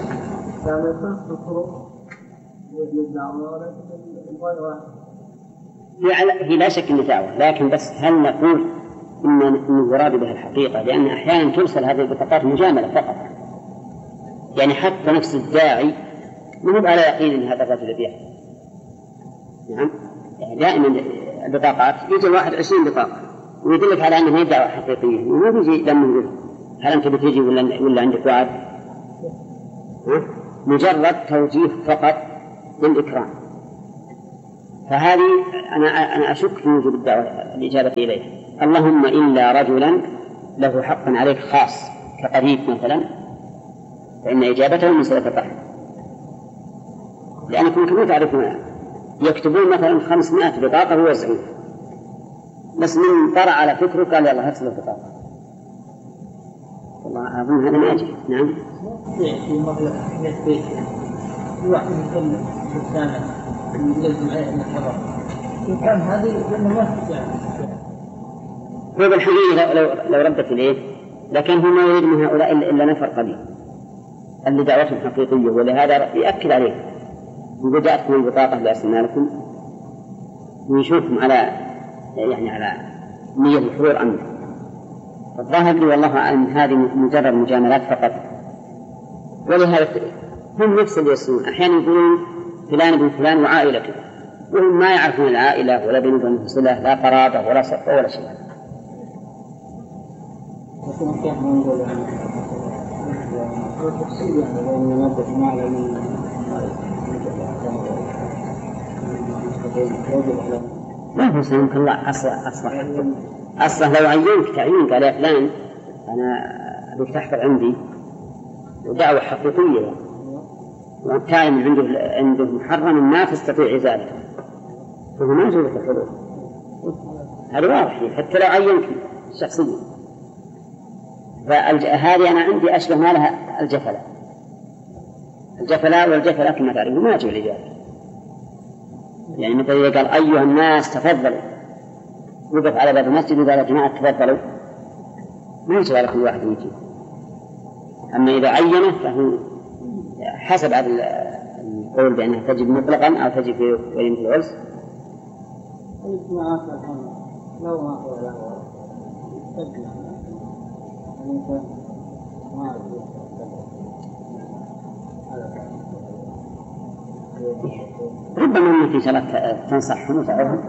هي لا شك أن دعوة، لكن بس هل نقول إن المراد بها الحقيقة؟ لأن أحيانا ترسل هذه البطاقات مجاملة فقط، يعني حتى نفس الداعي مو على يقين أن هذا الرجل يبيع. نعم يعني دائما البطاقات يجي واحد عشرين بطاقة ويدلك على أنها دعوة حقيقية، وما بيجي لما يقول هل أنت بتيجي ولا ولا عندك وعد؟ مجرد توجيه فقط للإكرام. فهذه أنا أنا أشك في وجود الدعوة الإجابة إليه. اللهم إلا رجلا له حق عليك خاص كقريب مثلا، فإن إجابته من صلة الرحم، لأنكم كما تعرفون يكتبون مثلا خمسمائة بطاقة ويوزعون، بس من طرأ على فكره قال يلا هات البطاقة. والله أظن هذا ما يجري. نعم. في مبلغ مئة بيت الواحد يكلم سلسانة يلزم عليه أن الحضر كان هذه لأنه ما تستطيع. هو بالحقيقة لو لو ردت إليه لكن هو ما يريد من هؤلاء إلا نفر قليل اللي دعوتهم حقيقية، ولهذا يأكد عليه إذا جاءتكم البطاقة لأرسلنا لكم ويشوفهم على يعني على نية الحضور عنه. الظاهر لي والله أن هذه مجرد مجاملات فقط، ولهذا هم نفس اللي يسمون أحيانا يقولون فلان ابن فلان وعائلته، وهم ما يعرفون العائلة ولا بينهم وبينهم صلة، لا قرابة ولا صفة ولا شيء. لكن كيف نقول يعني هو تفصيل يعني بين مادة المعنى من ما هو سيمكن الله أصلا أصلا أصلا لو عينك تعيين قال يا فلان أنا أبيك تحضر عندي ودعوة حقيقية وتعلم عنده عنده محرم ما تستطيع إزالته، فهو ما يجوز الحضور. هذا واضح حتى لو عينك شخصيا. فهذه أنا عندي أشبه ما لها الجفلة الجفلة والجفلة كما تعرفون ما يجوز الإجابة. يعني مثل إذا قال أيها الناس تفضلوا وقف على باب المسجد وقال يا جماعة تفضلوا ما يجوز على كل واحد يجي. أما إذا عينه فهو حسب هذا القول بأنها تجب مطلقا أو تجب في وليمة العرس. لو ما هو له ربما أنك إن شاء الله تنصحهم وتعرفهم.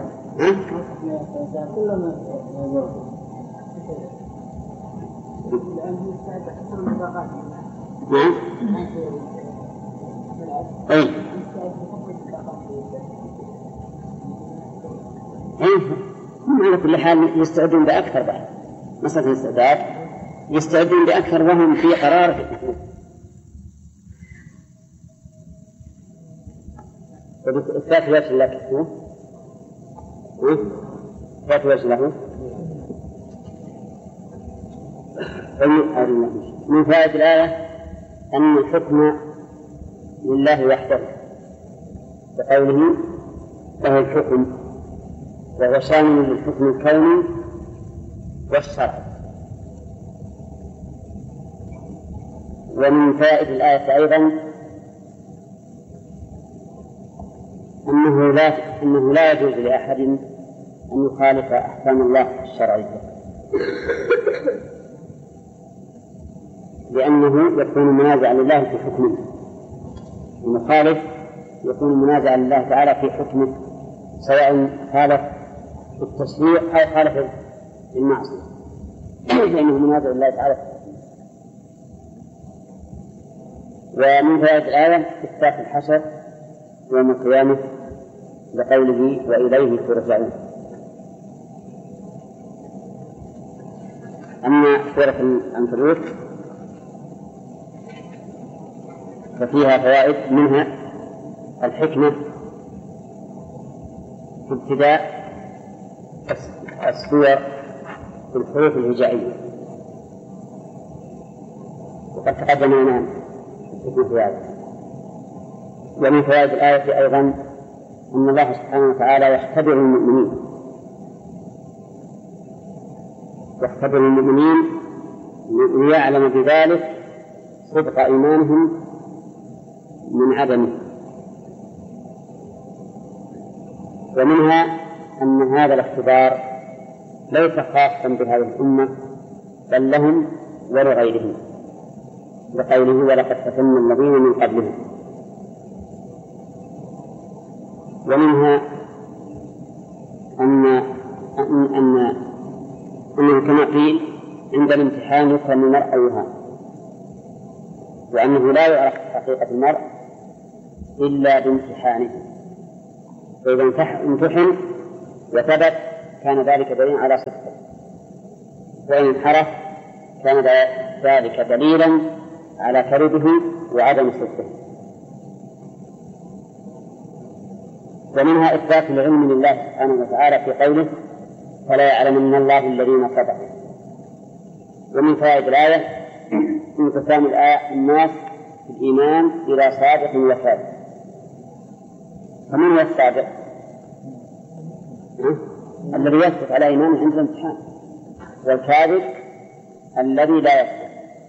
نعم. أي. هم على كل حال يستعدون بأكثر بعد مسألة الاستعداد يستعدون بأكثر وهم في قرار في إثبات وجه لك إثبات وجه له من فائدة الآية أن الحكم لله وحده بقوله له الحكم، وهو شامل للحكم الكوني والشرعي. ومن فائدة الآية أيضا أنه لا أنه لا يجوز لأحد أن يخالف أحكام الله الشرعية، لأنه يكون منازعا لله في حكمه. المخالف يكون منازعا لله تعالى في حكمه، سواء خالف في التشريع أو خالف في المعصية، لأنه منازع لله تعالى في حكمه. ومن فوائد الآية إثبات الحشر يوم القيامة بقوله وإليه ترجعون. أما سورة العنكبوت ففيها فوائد، منها الحكمة في ابتداء السور بالحروف الهجائية، وقد تقدم لنا الحكمة في هذا. ومن فوائد الآية أيضا أن الله سبحانه وتعالى يختبر المؤمنين يختبر المؤمنين ليعلم بذلك صدق إيمانهم من عدمه. ومنها أن هذا الاختبار ليس خاصا بهذه الأمة بل لهم ولغيرهم، بقوله ولقد فتنا الذين من قبلهم. ومنها أن أن أن أنه كما قيل عند الامتحان يكرم المرء أيها، وأنه لا يعرف حقيقة المرء إلا بامتحانه. فإذا امتحن وثبت كان ذلك دليلا على صدقه، وإن انحرف كان ذلك دليلا على كذبه وعدم صدقه. ومنها إثبات العلم لله سبحانه وتعالى في قوله فلا يعلمن الله الذين صدقوا. ومن فوائد الآية انقسام الناس في الإيمان إلى صادق وكاذب. فمن هو الصادق؟ الذي يثبت على إيمانه عند الامتحان، والكاذب الذي لا يثبت.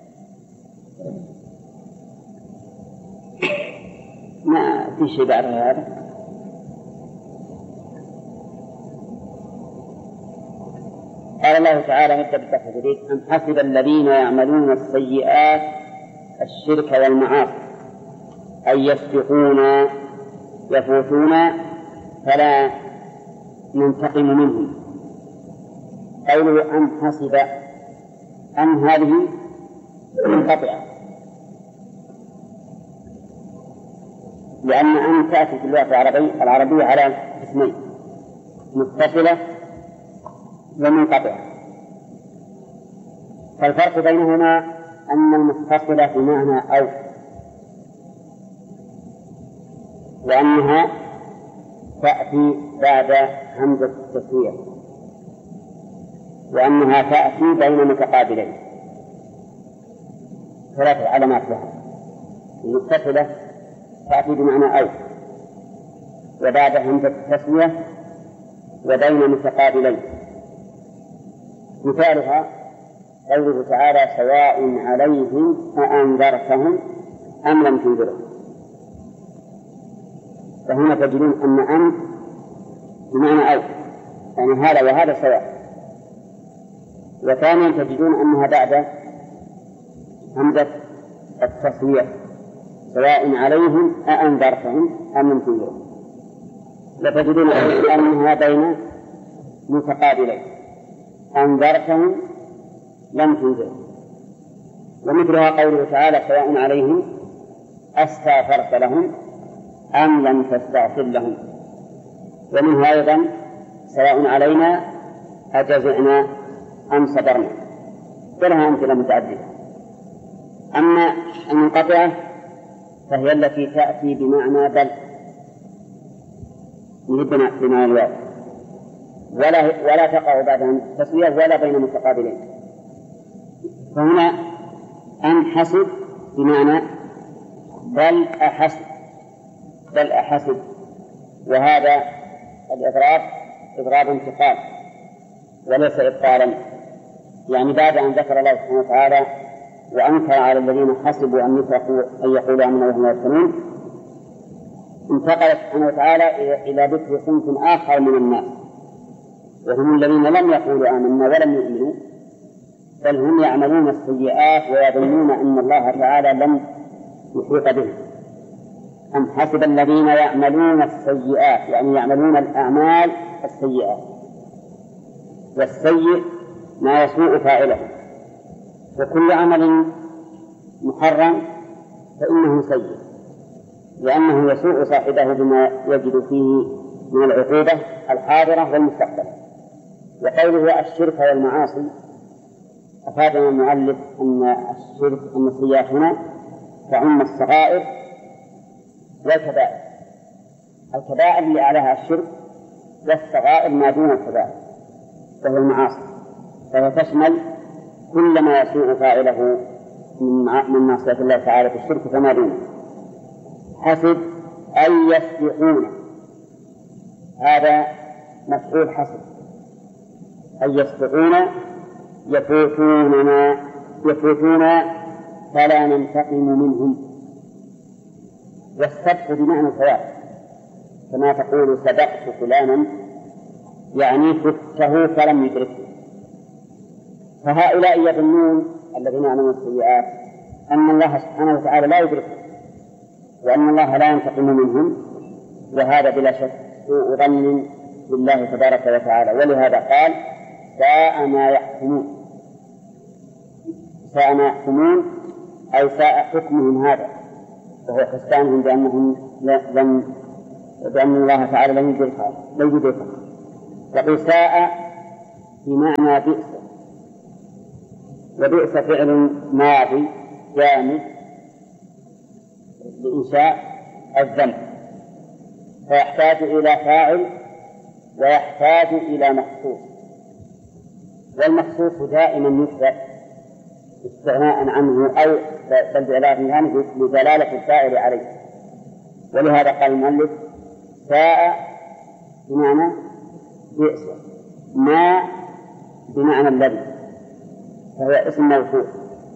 ما في شيء بعد هذا. قال الله تعالى نبدأ بالتحذير: أم حسب الذين يعملون السيئات الشرك والمعاصي أن يسبقونا يفوتونا فلا ننتقم منهم. قوله أم حسب، أم هذه منقطعة، لأن أم تأتي في اللغة العربية العربية على اسمين: متصلة ومنقطعة. فالفرق بينهما أن المتصلة بمعنى أو، وأنها تأتي بعد همزة التسوية، وأنها تأتي بين متقابلين. ثلاثة علامات لها: المتصلة تأتي بمعنى أو، وبعد همزة التسوية، وبين متقابلين. مثالها قوله تعالى سواء عليهم أأنذرتهم أم لم تنذرهم. فهنا تجدون أن أم بمعنى أو، يعني هذا وهذا سواء. وثانيا تجدون أنها بعد همزة التسوية سواء عليهم أأنذرتهم أم لم تنذرهم. وتجدون أنها بين متقابلين: أنذرتهم لم تنذرهم. ومثلها قوله تعالى سواء عليهم أستغفرت لهم أم لم تستغفر لهم. ومنها أيضا سواء علينا أجزعنا أم صبرنا. ولها أمثلة متعددة. أما المنقطعة فهي التي تأتي بمعنى بل يهبنا بمعنى الواو، ولا ولا تقع بعدها التسوية ولا بين متقابلين. فهنا أم حسب بمعنى بل أحسب، بل أحسب. وهذا الإضراب إضراب انتقال وليس إبطالا، يعني بعد أن ذكر الله سبحانه وتعالى وأنكر على الذين حسبوا أن يتركوا أن يقولوا آمنا وهم لا يفتنون، انتقل سبحانه وتعالى إلى ذكر صنف آخر من الناس، وهم الذين لم يقولوا آمنا ولم يؤمنوا، بل هم يعملون السيئات ويظنون أن الله تعالى لم يحيط بهم. أم حسب الذين يعملون السيئات، يعني يعملون الأعمال السيئات، والسيء ما يسوء فاعله، وكل عمل محرم فإنه سيء، لأنه يسوء صاحبه بما يجد فيه من العقوبة الحاضرة والمستقبلة. وقوله الشرك والمعاصي أفادنا المؤلف أن الشرك أن السيئات هنا تعم الصغائر والكبائر. الكبائر اللي عليها الشرك، والصغائر ما دون الكبائر وهي المعاصي، فهي تشمل كل ما يسوء فاعله من معصية الله تعالى في الشرك فما دونه. حسب أن يسبقون، هذا مفعول حسب. أن يسبقون يفوتوننا يفوتونا فلا ننتقم منهم. والسبق بمعنى الفوات، كما تقول سبقت فلانا يعني فته فلم يدركه. فهؤلاء يظنون الذين يعملون السيئات أن الله سبحانه وتعالى لا يدركه، وأن الله لا ينتقم منهم، وهذا بلا شك سوء ظن بالله تبارك وتعالى. ولهذا قال ساء ما يحكمون. ساء ما يحكمون أي ساء حكمهم هذا، وهو حسانهم بأنهم لم بأن الله تعالى لم يجد لم يجد يقول ساء بمعنى بئس، وبئس فعل ماضي جامد لإنشاء الذنب، فيحتاج إلى فاعل ويحتاج إلى مخصوص، والمخصوص دائما يثبت استغناء عنه أو بالدلالة عنه لدلالة الفاعل عليه. ولهذا قال المؤلف ساء بمعنى بئس، ما بمعنى الذي، فهو اسم موصول.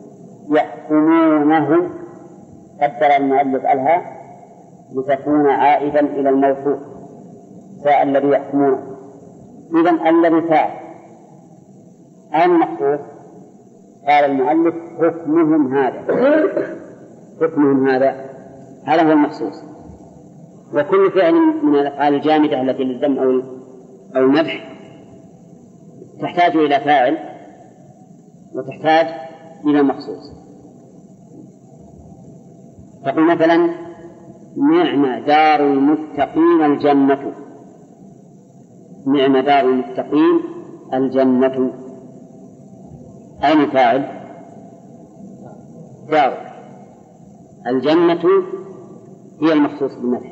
يحكمونه قدر المؤلف ألها لتكون عائدا إلى الموصول، ساء الذي يحكمونه. إذن الذي فاعل أين المخصوص؟ قال المؤلف حكمهم هذا، حكمهم هذا هذا هو المخصوص. وكل فعل من الأفعال الجامدة التي للذم أو أو المدح تحتاج إلى فاعل وتحتاج إلى مخصوص. تقول مثلا نعم دار المتقين الجنة، نعم دار المتقين الجنة، أين فاعل؟ دار الجنة هي المخصوص بالمدح.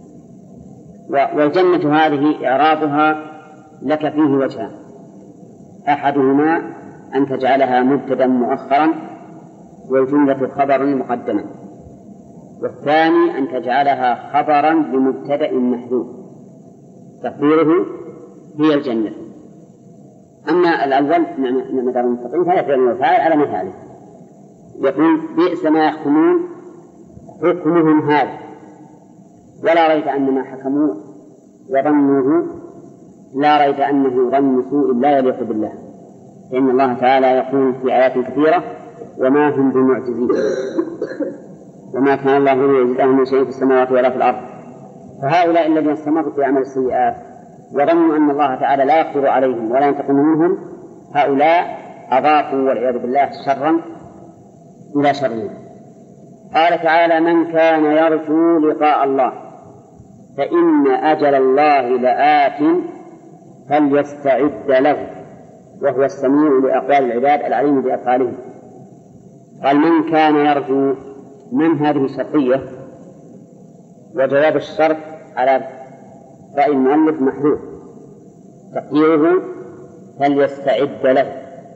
والجنة هذه إعرابها لك فيه وجهان، أحدهما أن تجعلها مبتدأ مؤخرا والجملة خبرا مقدما، والثاني أن تجعلها خبرا لمبتدأ محذوف تقديره هي الجنة. أما الأول نعم دار المتقين فهذا فعل وفاعل على مثاله. يقول بئس ما يحكمون حكمهم هذا، ولا ريب أن ما حكموا وظنوه لا ريب أنه ظن سوء لا يليق بالله، لأن الله تعالى يقول في آيات كثيرة وما هم بمعجزين وما كان الله ليعجزهم من شيء في السماوات ولا في الأرض. فهؤلاء الذين استمروا في عمل السيئات وظنوا أن الله تعالى لا يقدر عليهم ولا ينتقم منهم، هؤلاء أضافوا والعياذ بالله شرا إلى شرهم. قال تعالى من كان يرجو لقاء الله فإن أجل الله لآت فليستعد له وهو السميع لأقوال العباد العليم بأفعالهم. قال من كان يرجو، من هذه شرطية، وجواب الشرط على رأي المؤلف محذوف تقديره فليستعد له.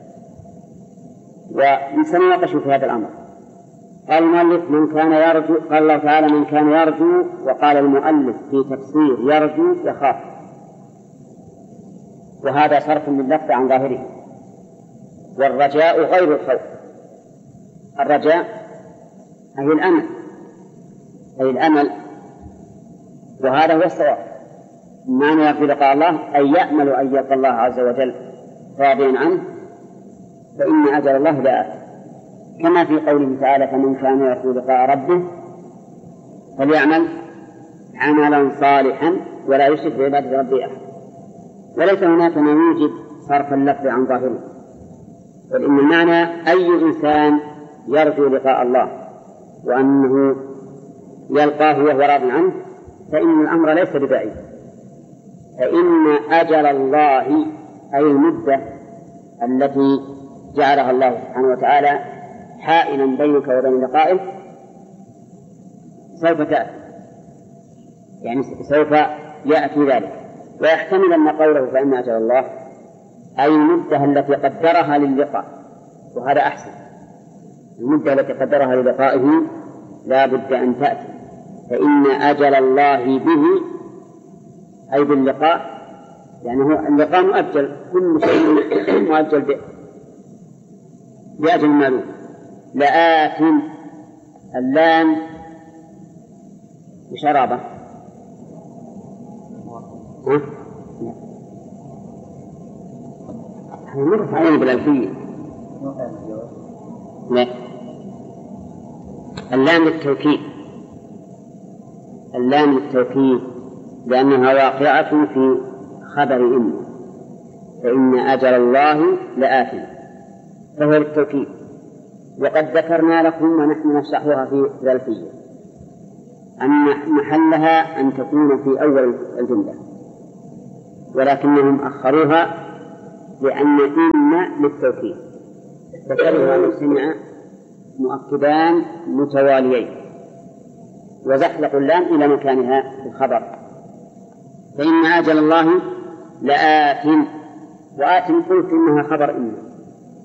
وسنناقش في هذا الأمر. قال المؤلف من كان يرجو، قال الله تعالى من كان يرجو، وقال المؤلف في تفسير يرجو يخاف، وهذا صرف لللفظ عن ظاهره. والرجاء غير الخوف، الرجاء أي الأمل، أي الأمل، وهذا هو الصواب. معنى يرجو لقاء الله أي يأمل أن يلقى الله عز وجل راضيا عنه، فإن أجل الله لآت، كما في قوله تعالى فمن كان يرجو لقاء ربه فليعمل عملا صالحا ولا يشرك بعبادة ربه أحد. وليس هناك ما يوجب صرف اللفظ عن ظاهره، بل إن المعنى أي إنسان يرجو لقاء الله وأنه يلقاه وهو راض عنه فإن الأمر ليس ببعيد. فإن أجل الله أي المدة التي جعلها الله سبحانه وتعالى حائلا بينك وبين لقائه سوف تأتي، يعني سوف يأتي ذلك. ويحتمل أن قوله فإن أجل الله أي المدة التي قدرها للقاء، وهذا أحسن. المدة التي قدرها للقائه لا بد أن تأتي. فإن أجل الله به أي باللقاء، يعني هو اللقاء مؤجل، كل شيء مؤجل به بأجل معلوم. لآت اللام بشرابة مرت علينا بالألفية. لا، اللام للتوكيد، اللام للتوكيد لأنها واقعة في خبر إن، فإن أجل الله لآت، فهو للتوكيد. وقد ذكرنا لكم ونحن نشرحها في الألفية أن محلها أن تكون في أول الجملة، ولكنهم أخروها لأن إن للتوكيد، فكرهوا أن يجتمع مؤكدان متواليين، وزحلقوا اللام إلى مكانها في الخبر. فإن عاجل الله لآت، وآت قلت إنها خبر إن،